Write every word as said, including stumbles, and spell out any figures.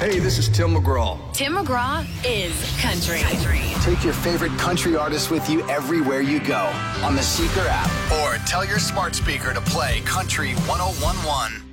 Hey, this is Tim McGraw. Tim McGraw is country. country. Take your favorite country artists with you everywhere you go on the Seeker app, or tell your smart speaker to play Country one oh one one.